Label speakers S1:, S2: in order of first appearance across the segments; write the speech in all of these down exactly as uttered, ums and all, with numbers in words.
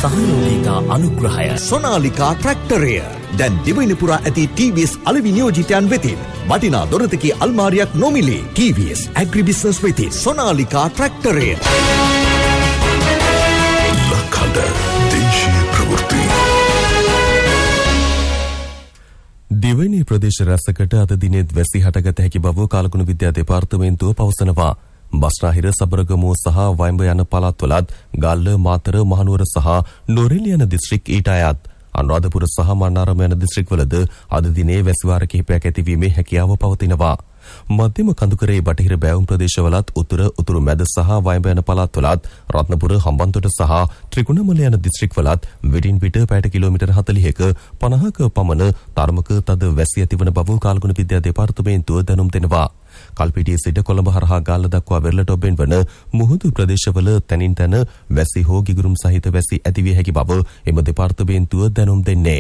S1: සහයෝගීතා අනුග්‍රහය.
S2: සොනාලිකා ට්‍රැක්ටරය දැන් දිවයින පුරා ඇති ටී වී එස් අලෙවි නියෝජිතයන් වෙතින් වටිනා දොරතකි අල්මාරියක් නොමිලේ. ටී වී එස් ඇග්‍රි බිස්නස් වෙතින් සොනාලිකා ට්‍රැක්ටරය.
S3: ලක්හඬ දේශීය ප්‍රවෘත්ති.
S4: දිවයින ප්‍රදේශ රැසකට අද දිනෙත් වැසි හටගත හැකි බව කාලගුණ විද්‍යා දෙපාර්තමේන්තුව පවසනවා. බස්නාහිර සබරගමුව සහ වයඹ යන පළාත්වලත් ගල්ල මාතර මහනුවර සහ නොරෙලි යන දිස්ත්‍රික් ඊට අයත්. අනුරාධපුර සහ මන්නාරම යන දිස්ත්‍රික්වලද අද දිනේ වැසි වාර කිහිපයක් ඇතිවීමේ හැකියාව පවතිනවා. මධ්‍යම කඳුකරේ බටහිර බෑවුම් ප්‍රදේශවලත් උතුර උතුරු මැද සහ වයඹ යන පළාත්වලත් රත්නපුර හම්බන්තොට සහ ත්‍රිකුණාමල යන දිස්ත්‍රික්වලත් විටින් විට පැයට කිලෝමීටර් හතළිහක පනහක පමණ තරමක තද වැසි ඇතිවන බව කාලගුණ විද්‍යා දෙපාර්තමේන්තුව දැනුම් දෙනවා. කල්පිටිය සිට කොළඹ හරහා ගාල්ල දක්වා වෙරළට ඔබෙන් වන මුහුදු ප්‍රදේශවල තැනින් තැන වැසි හෝ ගිගුරුම් සහිත වැසි ඇතිවිය හැකි බව එම දෙපාර්තමේන්තුව දැනුම් දෙන්නේ.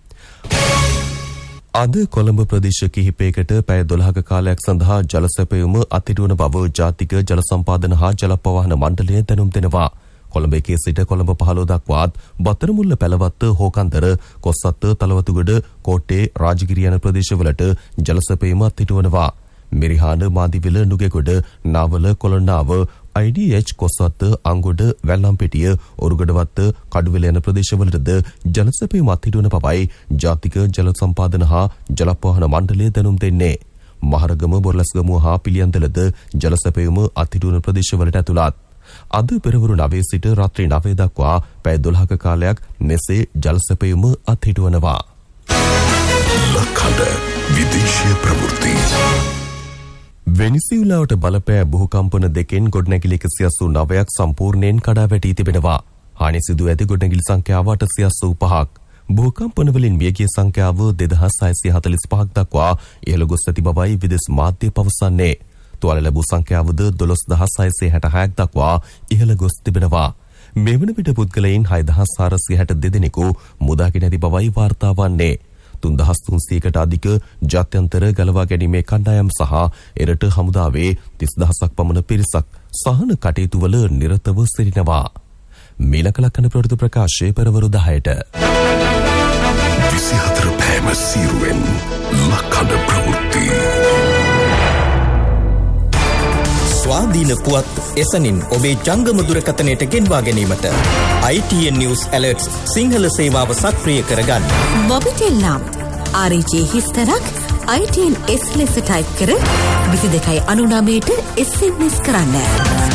S4: අද කොළඹ ප්‍රදේශ කිහිපයකට පැය දොළහක කාලයක් සඳහා ජල සැපයුම අත්හිටුවන බව ජාතික ජල සම්පාදන හා ජල ප්‍රවාහන මණ්ඩලය දැනුම් දෙනවා. කොළඹ එකේ සිට කොළඹ පහළොව දක්වාත් බත්තරමුල්ල පැලවත්ත හෝකන්දර කොස්සත්ත තලවතුගොඩ කෝට්ටේ රාජගිරිය යන ප්‍රදේශවලට ජල සැපයුම අත්හිටුවනවා. මිරිහාන මාදිවිල නුගේගොඩ නාවල කොළොන්නාව අයි ඩී එච් කොස්සත්ත අංගොඩ වැල්ලම්පිටිය ඔරුගඩවත්ත කඩුවෙල යන ප්‍රදේශවලටද ජල සැපයුම අත්හිටුවන බවයි ජාතික ජල සම්පාදන හා ජල ප්‍රවාහන මණ්ඩලය දැනුම් දෙන්නේ. මහරගම බොරලැස්ගමුව හා පිළියන්දලද ජල සැපයුම අත්හිටුවන ප්‍රදේශවලට ඇතුළත්. අද පෙරවරු නවය සිට රාත්‍රී නවය දක්වා පැය දොළහක කාලයක් මෙසේ ජල සැපයුම අත්හිටුවනවා.
S3: ලක්හඬ විදේශීය ප්‍රවෘත්ති.
S4: වෙනිසියුලාවට බලපෑ භූකම්පන දෙකෙන් ගොඩනැගිලි එකසිය අසූ නවයක් සම්පූර්ණයෙන් කඩා වැටී තිබෙනවා. හානි සිදු ඇති ගොඩනැගිලි සංඛ්‍යාව අටසිය අසූ පහක්. භූකම්පන වලින් මියගිය සංඛ්‍යාව දෙදහස් හයසිය හතළිස් පහක් දක්වා ඉහළ ගොස් ඇති බවයි විදෙස් මාධ්‍ය පවසන්නේ. තුවාල ලැබූ සංඛ්‍යාවද දොළොස් දහස් හයසිය හැට හයක් දක්වා ඉහළ ගොස් තිබෙනවා. මෙවන විට පුද්ගලයන් හය දහස් හාරසිය හැට දෙක දෙනෙකු මුදාගෙන ඇති බවයි වාර්තා වන්නේ. තුන්දහස් තුන්සියයකට අධික ජාත්‍යන්තර ගලවා ගැනීමේ කණ්ඩායම් සහ එරට හමුදාවේ තිස් දහසක් පමණ පිරිසක් සහන කටයුතු වල නිරතව සිටිනවා. මීළඟ ලක්කන ප්‍රවෘත්ති ප්‍රකාශය පෙරවරු දහයට.
S3: විසිහතර පෑම සීරුවෙන් ලක්හඬ ප්‍රවෘත්ති.
S1: ස්වාධීන පුවත් එසනින් ඔබේ ජංගම දුරකථනයට ගෙන්වා ගැනීමට ආයි ටී එන් නිවුස් ඇලර්ට්ස් සිංහල සේවාව සක්‍රිය කරගන්න.
S5: මොබිටෙල් නම් ආර් ජේ හිස්තරක් ආයි ටී එන් එස් ලෙස ටයිප් කර විසි දෙකයි අනු නවයට එස් එම් එස් කරන්න.